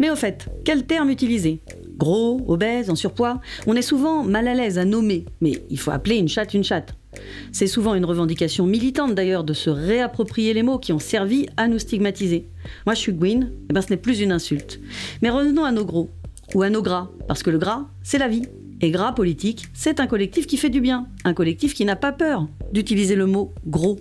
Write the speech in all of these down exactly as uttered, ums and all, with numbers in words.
Mais au fait, quel terme utiliser ? Gros, obèse, en surpoids ? On est souvent mal à l'aise à nommer, mais il faut appeler une chatte une chatte. C'est souvent une revendication militante d'ailleurs de se réapproprier les mots qui ont servi à nous stigmatiser. Moi je suis Gwyn, et ben ce n'est plus une insulte. Mais revenons à nos gros, ou à nos gras, parce que le gras, c'est la vie. Et Gras Politique, c'est un collectif qui fait du bien, un collectif qui n'a pas peur d'utiliser le mot gros.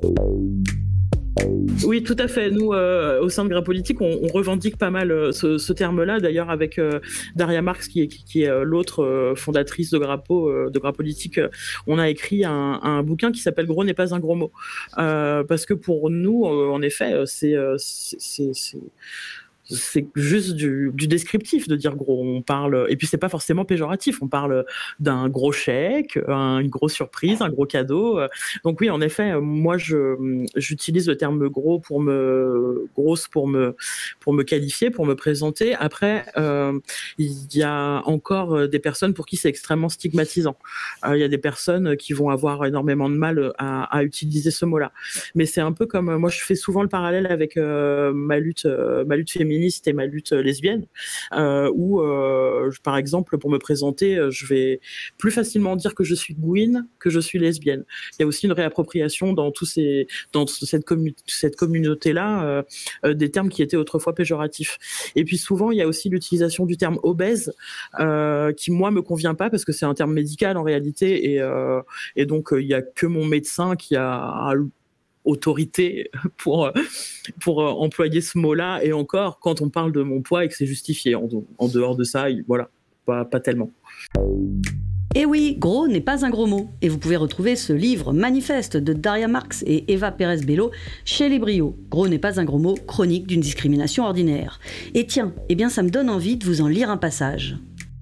Oui, tout à fait. Nous, euh, au sein de Gras Politique, on, on revendique pas mal euh, ce, ce terme-là. D'ailleurs, avec euh, Daria Marx, qui est, qui, qui est euh, l'autre euh, fondatrice de Gras, euh, de Gras Politique, euh, on a écrit un, un bouquin qui s'appelle « Gros n'est pas un gros mot euh, ». Parce que pour nous, euh, en effet, c'est... Euh, c'est, c'est, c'est... c'est juste du, du descriptif de dire gros. On parle, et puis c'est pas forcément péjoratif. On parle d'un gros chèque, un, une grosse surprise, un gros cadeau. Donc oui, en effet, moi je j'utilise le terme gros pour me grosse pour me pour me qualifier, pour me présenter. Après, euh, il y a encore des personnes pour qui c'est extrêmement stigmatisant. Euh, il y a des personnes qui vont avoir énormément de mal à, à utiliser ce mot-là. Mais c'est un peu comme moi, je fais souvent le parallèle avec euh, ma lutte, euh, ma lutte féminine et ma lutte lesbienne, euh, où, euh, par exemple, pour me présenter, je vais plus facilement dire que je suis Gwyn que je suis lesbienne. Il y a aussi une réappropriation dans tous ces, dans cette, commu- cette communauté-là, euh, des termes qui étaient autrefois péjoratifs. Et puis souvent, il y a aussi l'utilisation du terme obèse, euh, qui moi me convient pas parce que c'est un terme médical en réalité, et, euh, et donc il y a que mon médecin qui a autorité pour pour employer ce mot-là, et encore quand on parle de mon poids et que c'est justifié. En, en dehors de ça, voilà, pas pas tellement. Et oui, gros n'est pas un gros mot. Et vous pouvez retrouver ce livre manifeste de Daria Marx et Eva Pérez-Bello chez Les Brio. Gros n'est pas un gros mot, chronique d'une discrimination ordinaire. Et tiens, eh bien ça me donne envie de vous en lire un passage.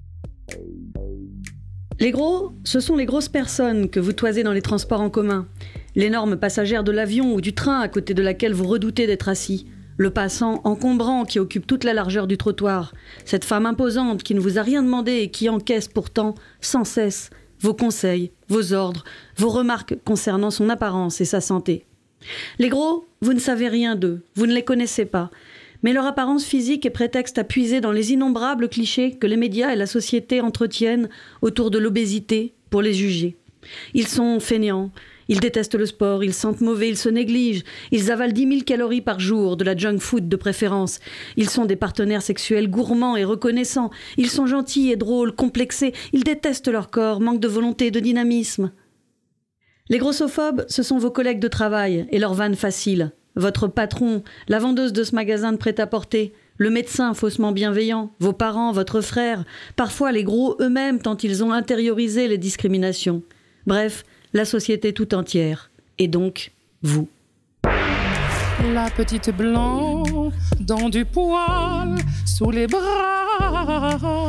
Les gros, ce sont les grosses personnes que vous toisez dans les transports en commun. L'énorme passagère de l'avion ou du train à côté de laquelle vous redoutez d'être assis. Le passant encombrant qui occupe toute la largeur du trottoir. Cette femme imposante qui ne vous a rien demandé et qui encaisse pourtant, sans cesse, vos conseils, vos ordres, vos remarques concernant son apparence et sa santé. Les gros, vous ne savez rien d'eux, vous ne les connaissez pas. Mais leur apparence physique est prétexte à puiser dans les innombrables clichés que les médias et la société entretiennent autour de l'obésité pour les juger. Ils sont fainéants. Ils détestent le sport, ils sentent mauvais, ils se négligent. Ils avalent dix mille calories par jour, de la junk food de préférence. Ils sont des partenaires sexuels gourmands et reconnaissants. Ils sont gentils et drôles, complexés. Ils détestent leur corps, manquent de volonté, de dynamisme. Les grossophobes, ce sont vos collègues de travail et leurs vannes faciles. Votre patron, la vendeuse de ce magasin de prêt-à-porter, le médecin faussement bienveillant, vos parents, votre frère, parfois les gros eux-mêmes tant ils ont intériorisé les discriminations. Bref, la société tout entière, et donc vous. La petite blanc dans du poil sous les bras.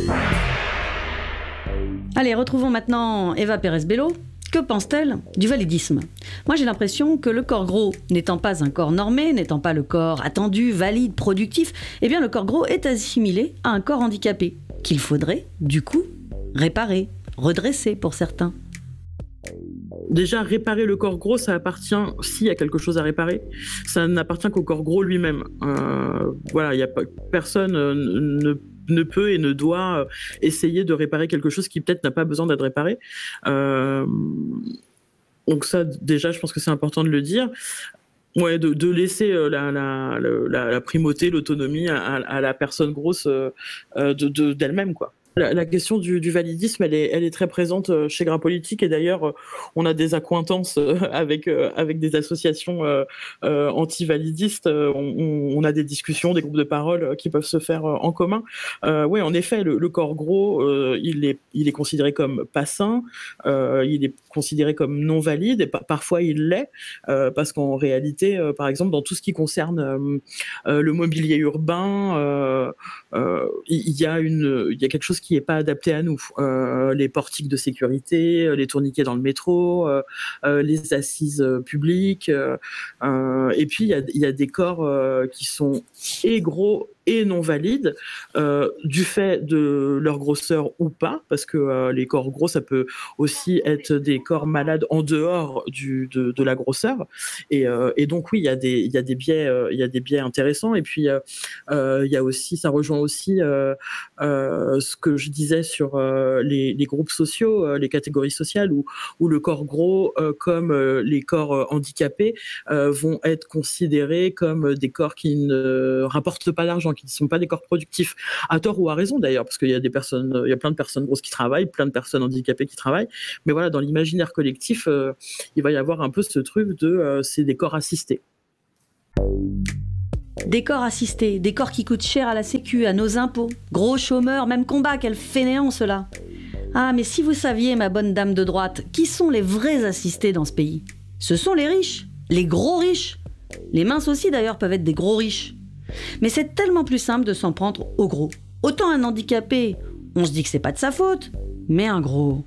Allez, retrouvons maintenant Eva Pérez-Bello. Que pense-t-elle du validisme ? Moi, j'ai l'impression que le corps gros, n'étant pas un corps normé, n'étant pas le corps attendu, valide, productif, eh bien le corps gros est assimilé à un corps handicapé, qu'il faudrait, du coup, réparer, redresser pour certains. Déjà, réparer le corps gros, ça appartient, s'il y a quelque chose à réparer, ça n'appartient qu'au corps gros lui-même. Euh, voilà, il y a pas, personne euh, ne, ne peut et ne doit essayer de réparer quelque chose qui peut-être n'a pas besoin d'être réparé. Euh, donc ça, déjà, je pense que c'est important de le dire. Ouais, de, de laisser la, la, la, la primauté, l'autonomie à, à la personne grosse euh, de, de, d'elle-même, quoi. La, la question du, du validisme, elle est, elle est très présente chez Gras Politique, et d'ailleurs, on a des accointances avec, avec des associations euh, euh, anti-validistes. On, on a des discussions, des groupes de parole qui peuvent se faire en commun. Euh, oui, en effet, le, le corps gros, euh, il est, il est considéré comme pas sain, euh, il est considéré comme non valide, et pa- parfois il l'est, euh, parce qu'en réalité, euh, par exemple, dans tout ce qui concerne euh, euh, le mobilier urbain, euh, euh, il y a une, il y a quelque chose qui qui est pas adapté à nous. Euh, les portiques de sécurité, les tourniquets dans le métro, euh, euh, les assises publiques. Euh, euh, et puis, il y a, y a des corps euh, qui sont et gros et non valides, euh, du fait de leur grosseur ou pas, parce que euh, les corps gros, ça peut aussi être des corps malades en dehors du, de, de la grosseur. Et, euh, et donc oui, il y a des, il y a des biais, euh, il y a des biais intéressants. Et puis euh, euh, il y a aussi, ça rejoint aussi euh, euh, ce que je disais sur euh, les, les groupes sociaux, euh, les catégories sociales, où, où le corps gros, euh, comme euh, les corps euh, handicapés, euh, vont être considérés comme des corps qui ne rapportent pas d'argent, qui ne sont pas des corps productifs, à tort ou à raison d'ailleurs, parce qu'il y a des personnes, il y a plein de personnes grosses qui travaillent, plein de personnes handicapées qui travaillent, mais voilà, dans l'imaginaire collectif, euh, il va y avoir un peu ce truc de euh, c'est des corps assistés. Des corps assistés, des corps qui coûtent cher à la sécu, à nos impôts. Gros chômeurs, même combat, quel fainéant cela. Ah, mais si vous saviez, ma bonne dame de droite, qui sont les vrais assistés dans ce pays ? Ce sont les riches, les gros riches. Les minces aussi d'ailleurs peuvent être des gros riches. Mais c'est tellement plus simple de s'en prendre aux gros. Autant un handicapé, on se dit que c'est pas de sa faute, mais un gros...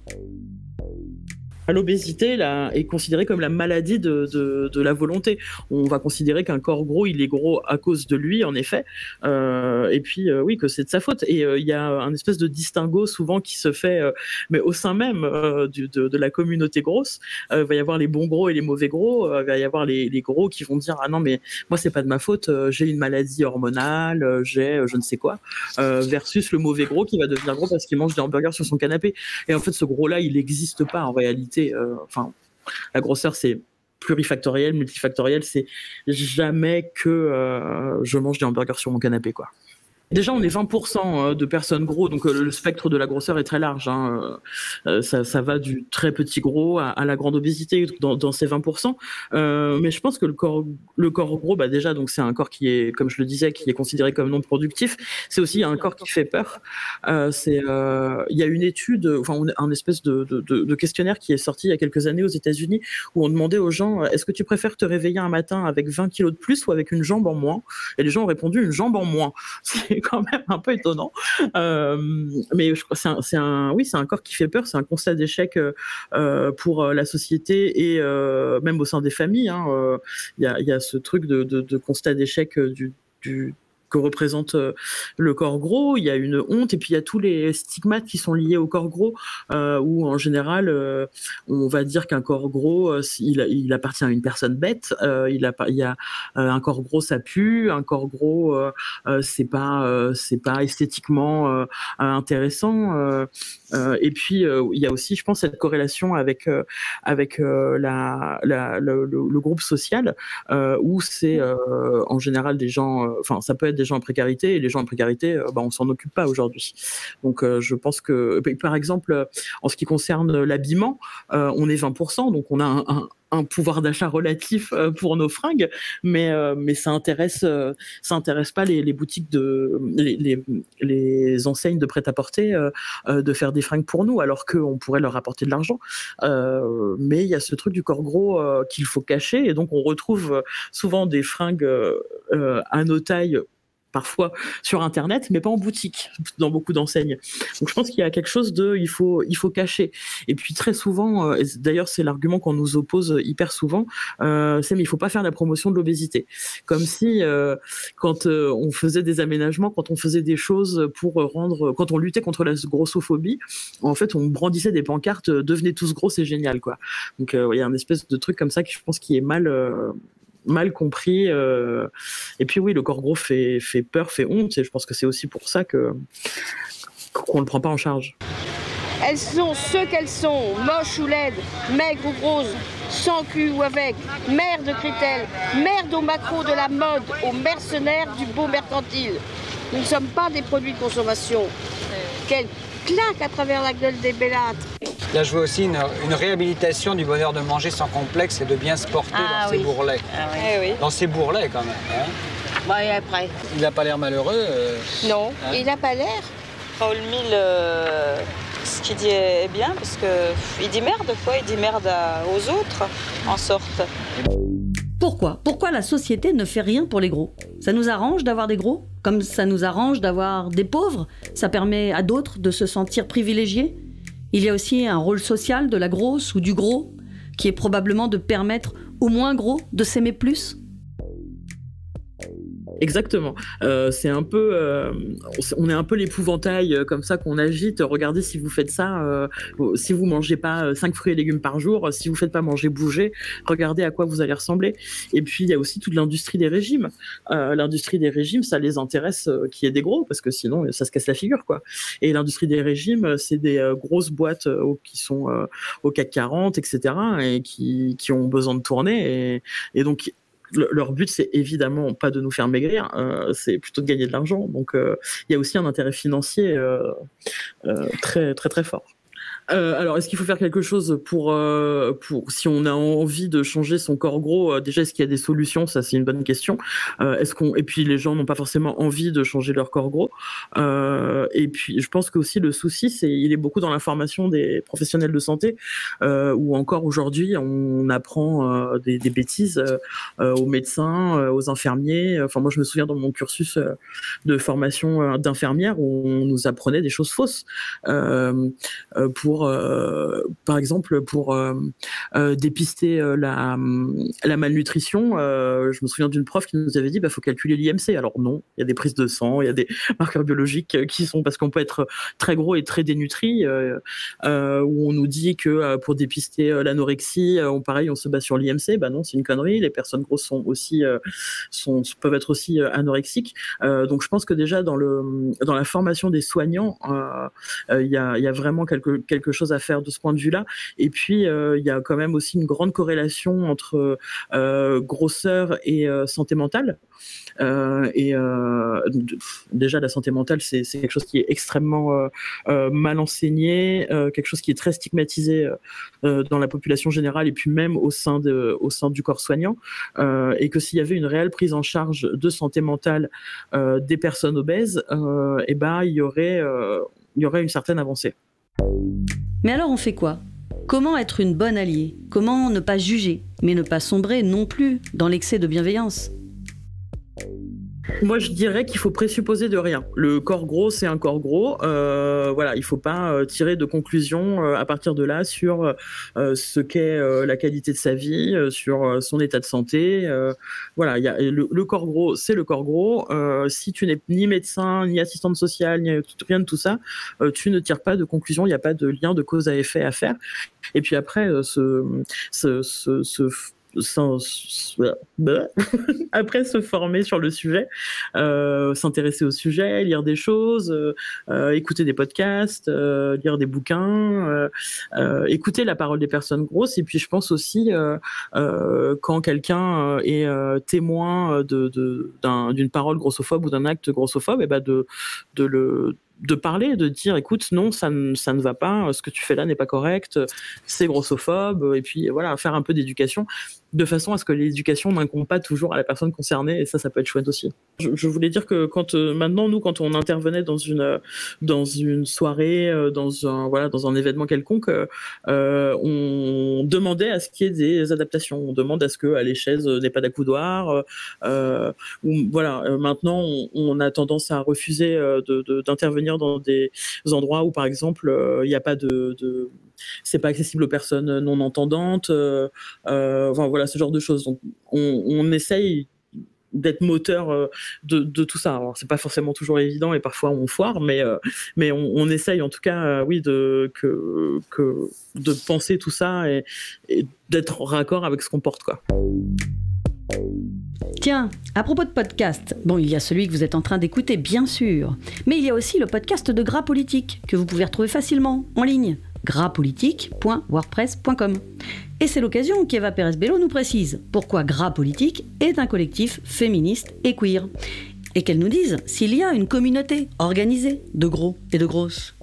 L'obésité là, est considérée comme la maladie de, de, de la volonté. On va considérer qu'un corps gros, il est gros à cause de lui, en effet, euh, et puis euh, oui, que c'est de sa faute. Et il euh, y a un espèce de distinguo souvent qui se fait, euh, mais au sein même euh, du, de, de la communauté grosse. Il euh, va y avoir les bons gros et les mauvais gros. Il euh, va y avoir les, les gros qui vont dire « Ah non, mais moi, c'est pas de ma faute, euh, j'ai une maladie hormonale, euh, j'ai euh, je ne sais quoi euh, », versus le mauvais gros qui va devenir gros parce qu'il mange des hamburgers sur son canapé. Et en fait, ce gros-là, il n'existe pas en réalité. Euh, enfin, la grosseur, c'est plurifactoriel, multifactoriel, c'est jamais que euh, je mange des hamburgers sur mon canapé, quoi. Déjà, on est vingt pour cent de personnes gros, donc le spectre de la grosseur est très large. Hein. Ça, ça va du très petit gros à, à la grande obésité dans, dans ces vingt pour cent. Euh, mais je pense que le corps, le corps gros, bah déjà, donc c'est un corps qui est, comme je le disais, qui est considéré comme non productif. C'est aussi un corps qui fait peur. Euh, c'est, euh, il y a une étude, enfin, un espèce de, de, de questionnaire qui est sorti il y a quelques années aux États-Unis où on demandait aux gens, est-ce que tu préfères te réveiller un matin avec vingt kilos de plus ou avec une jambe en moins ? Et les gens ont répondu une jambe en moins. C'est quand même un peu étonnant, euh, mais je crois c'est un, c'est un, oui, c'est un corps qui fait peur, c'est un constat d'échec euh, pour la société et euh, même au sein des familles. Hein, euh, y a, y a ce truc de, de, de constat d'échec du, du que représente le corps gros, il y a une honte et puis il y a tous les stigmates qui sont liés au corps gros euh, où en général euh, on va dire qu'un corps gros il, il appartient à une personne bête, euh, il, a, il y a euh, un corps gros ça pue, un corps gros euh, euh, c'est pas euh, c'est pas esthétiquement euh, intéressant euh, euh, et puis euh, il y a aussi je pense cette corrélation avec euh, avec euh, la, la le, le, le groupe social euh, où c'est euh, en général des gens enfin euh, ça peut être des gens en précarité et les gens en précarité, euh, bah, on s'en occupe pas aujourd'hui. Donc euh, je pense que, par exemple, en ce qui concerne l'habillement, euh, on est vingt pour cent, donc on a un, un, un pouvoir d'achat relatif euh, pour nos fringues, mais euh, mais ça intéresse euh, ça intéresse pas les, les boutiques de les, les les enseignes de prêt-à-porter euh, euh, de faire des fringues pour nous, alors qu'on pourrait leur apporter de l'argent. Euh, mais il y a ce truc du corps gros euh, qu'il faut cacher, et donc on retrouve souvent des fringues euh, à nos tailles parfois sur internet mais pas en boutique dans beaucoup d'enseignes. Donc je pense qu'il y a quelque chose de il faut il faut cacher. Et puis très souvent euh, d'ailleurs c'est l'argument qu'on nous oppose hyper souvent euh, c'est mais il faut pas faire la promotion de l'obésité, comme si euh, quand euh, on faisait des aménagements, quand on faisait des choses pour rendre quand on luttait contre la grossophobie, en fait on brandissait des pancartes devenez tous gros, c'est génial quoi. Donc euh, il y a un espèce de truc comme ça qui je pense qui est mal euh, mal compris euh, et puis oui le corps gros fait, fait peur, fait honte et je pense que c'est aussi pour ça que qu'on le prend pas en charge. Elles sont ce qu'elles sont, moches ou laides, maigres ou grosses, sans cul ou avec, merde de critères, merde au macro de la mode, aux mercenaires du beau mercantile. Nous ne sommes pas des produits de consommation. Quelle claque à travers la gueule des bellâtres. Là, je veux aussi une, une réhabilitation du bonheur de manger sans complexe et de bien se porter ah, dans oui. ses bourrelets. Ah, oui. Eh oui. Dans ses bourrelets, quand même. Hein. Bah, et après. Il n'a pas l'air malheureux. Euh... Non, hein. Il n'a pas l'air. Raoul Mille, euh, ce qu'il dit est bien, parce qu'il dit merde, quoi. Il dit merde à, aux autres, en sorte. Pourquoi ? Pourquoi la société ne fait rien pour les gros ? Ça nous arrange d'avoir des gros ? Comme ça nous arrange d'avoir des pauvres ? Ça permet à d'autres de se sentir privilégiés ? Il y a aussi un rôle social de la grosse ou du gros, qui est probablement de permettre au moins gros de s'aimer plus. Exactement. Euh, c'est un peu, euh, on est un peu l'épouvantail euh, comme ça qu'on agite. Regardez si vous faites ça, euh, si vous mangez pas cinq fruits et légumes par jour, si vous faites pas manger bouger, regardez à quoi vous allez ressembler. Et puis il y a aussi toute l'industrie des régimes. Euh, l'industrie des régimes, ça les intéresse euh, qu'il y ait des gros, parce que sinon ça se casse la figure, quoi. Et l'industrie des régimes, c'est des euh, grosses boîtes euh, qui sont euh, au C A C quarante, et cetera, et qui qui ont besoin de tourner. Et, et donc leur but, c'est évidemment pas de nous faire maigrir, euh, c'est plutôt de gagner de l'argent. Donc, il euh, y a aussi un intérêt financier euh, euh, très, très, très fort. Euh, alors, est-ce qu'il faut faire quelque chose pour, euh, pour si on a envie de changer son corps gros, euh, déjà, est-ce qu'il y a des solutions? Ça, c'est une bonne question. Euh, est-ce qu'on et puis les gens n'ont pas forcément envie de changer leur corps gros. Euh, et puis, je pense que aussi le souci, c'est il est beaucoup dans l'information des professionnels de santé, euh, où encore aujourd'hui, on apprend euh, des, des bêtises euh, aux médecins, euh, aux infirmiers. Enfin, moi, je me souviens dans mon cursus euh, de formation euh, d'infirmière où on nous apprenait des choses fausses euh, euh, pour Euh, par exemple, pour euh, euh, dépister euh, la, la malnutrition, euh, je me souviens d'une prof qui nous avait dit bah faut calculer l'I M C. Alors non, il y a des prises de sang, il y a des marqueurs biologiques qui sont parce qu'on peut être très gros et très dénutri. Euh, euh, où on nous dit que euh, pour dépister euh, l'anorexie, euh, on pareil, on se base sur l'I M C. Bah non, c'est une connerie. Les personnes grosses sont aussi euh, sont peuvent être aussi euh, anorexiques. Euh, donc je pense que déjà dans le dans la formation des soignants, il euh, euh, y a il y a vraiment quelque quelque chose à faire de ce point de vue-là. Et puis, il euh, y a quand même aussi une grande corrélation entre euh, grosseur et euh, santé mentale. Euh, et euh, déjà, la santé mentale, c'est, c'est quelque chose qui est extrêmement euh, euh, mal enseigné, euh, quelque chose qui est très stigmatisé euh, dans la population générale et puis même au sein, de, au sein du corps soignant. Euh, et que s'il y avait une réelle prise en charge de santé mentale euh, des personnes obèses, euh, et ben, il y aurait, euh, il y aurait une certaine avancée. Mais alors on fait quoi ? Comment être une bonne alliée ? Comment ne pas juger, mais ne pas sombrer non plus dans l'excès de bienveillance ? Moi, je dirais qu'il faut présupposer de rien. Le corps gros, c'est un corps gros. Euh, voilà, il faut pas euh, tirer de conclusions euh, à partir de là sur euh, ce qu'est euh, la qualité de sa vie, euh, sur euh, son état de santé. Euh, voilà, il y a le, le corps gros, c'est le corps gros. Euh, si tu n'es ni médecin, ni assistante sociale, ni rien de tout ça, euh, tu ne tires pas de conclusion. Il n'y a pas de lien de cause à effet à faire. Et puis après, euh, ce, ce, ce, ce Sans, après se former sur le sujet, euh, s'intéresser au sujet, lire des choses, euh, euh, écouter des podcasts, euh, lire des bouquins, euh, euh, écouter la parole des personnes grosses. Et puis je pense aussi euh, euh, quand quelqu'un est euh, témoin de, de, d'un, d'une parole grossophobe ou d'un acte grossophobe, et ben de, de le de parler, de dire écoute non ça ne, ça ne va pas, ce que tu fais là n'est pas correct, c'est grossophobe, et puis voilà, faire un peu d'éducation de façon à ce que l'éducation n'incombe pas toujours à la personne concernée, et ça ça peut être chouette aussi. Je, je voulais dire que quand euh, maintenant nous quand on intervenait dans une dans une soirée, euh, dans un voilà dans un événement quelconque, euh, on demandait à ce qu'il y ait des adaptations, on demande à ce que les chaises n'aient pas d'accoudoir, euh, ou voilà, euh, maintenant on, on a tendance à refuser euh, de, de, d'intervenir dans des endroits où par exemple il euh, n'y a pas de, de c'est pas accessible aux personnes non entendantes, euh, euh, enfin voilà ce genre de choses. Donc on, on essaye d'être moteur de, de tout ça. Alors c'est pas forcément toujours évident et parfois on foire, mais euh, mais on, on essaye en tout cas, euh, oui, de que que de penser tout ça et, et d'être en raccord avec ce qu'on porte, quoi. Tiens, à propos de podcast, bon, il y a celui que vous êtes en train d'écouter, bien sûr, mais il y a aussi le podcast de Gras Politique, que vous pouvez retrouver facilement, en ligne, gras politique point wordpress point com. Et c'est l'occasion qu'Eva Pérez-Bello nous précise pourquoi Gras Politique est un collectif féministe et queer. Et qu'elle nous dise s'il y a une communauté organisée de gros et de grosses.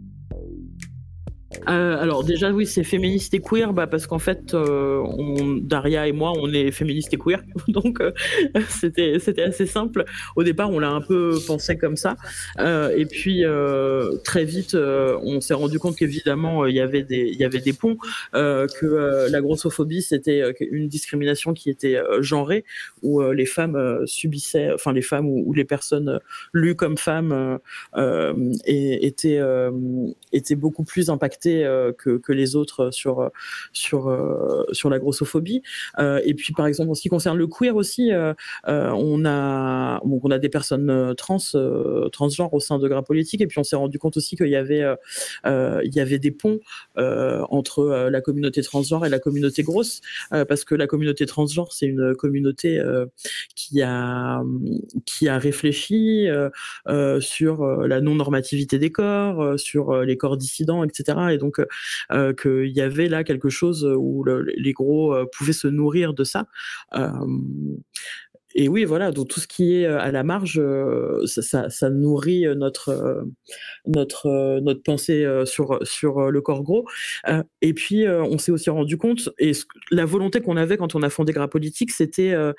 Euh, alors déjà oui, c'est féministe et queer, bah parce qu'en fait euh, on, Daria et moi on est féministes et queer, donc euh, c'était c'était assez simple. Au départ on l'a un peu pensé comme ça, euh, et puis euh, très vite euh, on s'est rendu compte qu'évidemment il euh, y avait des il y avait des ponts, euh, que euh, la grossophobie c'était euh, une discrimination qui était euh, genrée, où euh, les femmes euh, subissaient, enfin les femmes ou, ou les personnes euh, lues comme femmes euh, euh, et, étaient euh, étaient beaucoup plus impactées avancées euh, que, que les autres sur sur euh, sur la grossophobie. Euh, et puis par exemple en ce qui concerne le queer aussi, euh, euh, on a donc on a des personnes trans euh, transgenres au sein de Gras Politique, et puis on s'est rendu compte aussi qu'il y avait euh, euh, il y avait des ponts euh, entre euh, la communauté transgenre et la communauté grosse, euh, parce que la communauté transgenre c'est une communauté euh, qui a qui a réfléchi euh, euh, sur euh, la non-normativité des corps, euh, sur euh, les corps dissidents, et cetera. Et donc euh, qu'il y avait là quelque chose où le, les gros euh, pouvaient se nourrir de ça. Euh, Et oui, voilà, donc tout ce qui est à la marge, ça, ça, ça nourrit notre notre notre pensée sur sur le corps gros. Et puis on s'est aussi rendu compte, et la volonté qu'on avait quand on a fondé Gras Politique, c'était euh,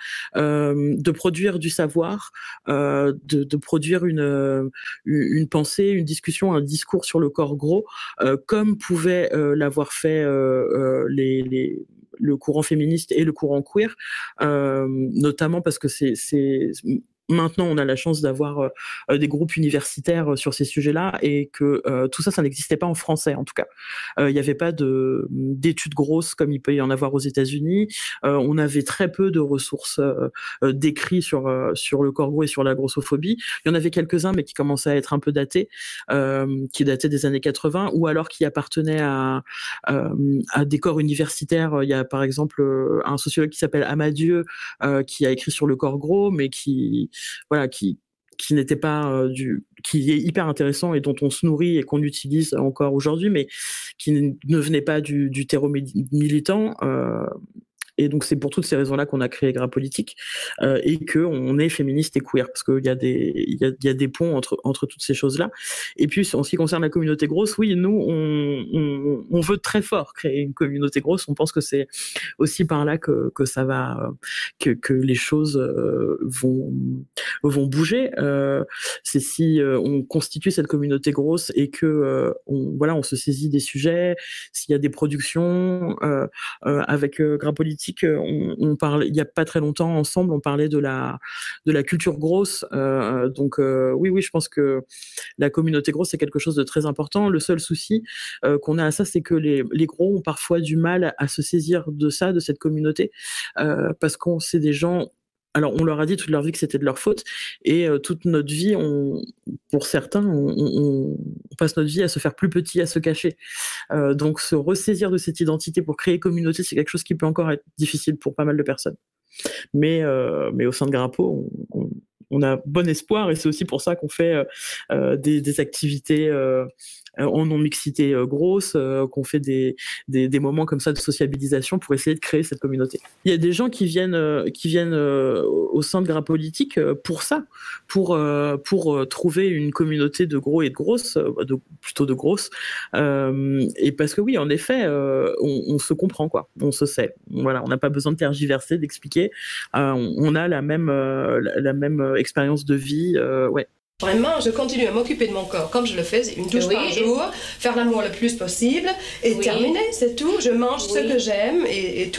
de produire du savoir, euh, de, de produire une une pensée, une discussion, un discours sur le corps gros, euh, comme pouvaient euh, l'avoir fait euh, euh, les les le courant féministe et le courant queer, euh, notamment parce que c'est, c'est maintenant on a la chance d'avoir euh, des groupes universitaires sur ces sujets-là, et que euh, tout ça, ça n'existait pas en français en tout cas. Il euh, n'y avait pas de d'études grosses comme il peut y en avoir aux États-Unis. Euh, on avait très peu de ressources euh, d'écrits sur euh, sur le corps gros et sur la grossophobie. Il y en avait quelques-uns, mais qui commençaient à être un peu datés, euh, qui dataient des années quatre-vingts, ou alors qui appartenaient à euh, à des corps universitaires. Il y a par exemple un sociologue qui s'appelle Amadieu euh, qui a écrit sur le corps gros, mais qui voilà, qui qui n'était pas euh, du, qui est hyper intéressant et dont on se nourrit et qu'on utilise encore aujourd'hui, mais qui ne venait pas du, du terreau militant. Euh, Et donc c'est pour toutes ces raisons-là qu'on a créé Gras Politique, euh, et que on est féministe et queer, parce qu'il y a des il y a, il y a des ponts entre entre toutes ces choses-là. Et puis en ce qui concerne la communauté grosse, oui, nous on on, on veut très fort créer une communauté grosse. On pense que c'est aussi par là que que ça va que que les choses euh, vont vont bouger. Euh, c'est si euh, on constitue cette communauté grosse et que euh, on voilà on se saisit des sujets, s'il y a des productions euh, euh, avec euh, Gras Politique. On, on parle, il y a pas très longtemps ensemble, on parlait de la de la culture grosse. Euh, donc euh, oui, oui, je pense que la communauté grosse c'est quelque chose de très important. Le seul souci euh, qu'on a à ça, c'est que les les gros ont parfois du mal à se saisir de ça, de cette communauté, euh, parce qu'on c'est des gens. Alors, on leur a dit toute leur vie que c'était de leur faute, et euh, toute notre vie, on, pour certains, on, on, on passe notre vie à se faire plus petit, à se cacher. Euh, donc, se ressaisir de cette identité pour créer communauté, c'est quelque chose qui peut encore être difficile pour pas mal de personnes. Mais, euh, mais au sein de Grappo, on, on, on a bon espoir, et c'est aussi pour ça qu'on fait euh, des, des activités euh, en non-mixité euh, grosse, euh, qu'on fait des, des, des moments comme ça de sociabilisation pour essayer de créer cette communauté. Il y a des gens qui viennent, euh, qui viennent euh, au sein de Gras Politique euh, pour ça, pour, euh, pour euh, trouver une communauté de gros et de grosses, euh, de, plutôt de grosses, euh, et parce que oui, en effet, euh, on, on se comprend, quoi, on se sait. Voilà, on n'a pas besoin de tergiverser, d'expliquer. Euh, on, on a la même, euh, la, la même expérience de vie, euh, ouais. Vraiment, je continue à m'occuper de mon corps comme je le faisais, une douche oui. par jour, faire l'amour le plus possible, et oui. terminer, c'est tout. Je mange oui. ce que j'aime, et, et tout